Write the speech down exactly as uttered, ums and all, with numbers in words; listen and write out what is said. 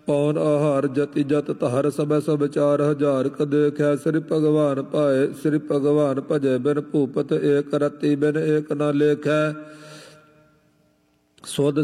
ਪੌਨ ਆਹਾਰ ਜਤੀ ਜਤ ਧਾਰ ਸਭੈ ਸਭ ਚਾਰ ਹਜ਼ਾਰ ਕ ਦੇਖੈ ਸ੍ਰੀ ਭਗਵਾਨ ਭਾਏ ਸ੍ਰੀ ਭਗਵਾਨ ਭਜੈ ਬਿਨ ਭੂਪਤ ਏਕ ਰਤੀ ਬਿਨ ਏਕ ਨ ਲੇਖੈ ਸੁਧ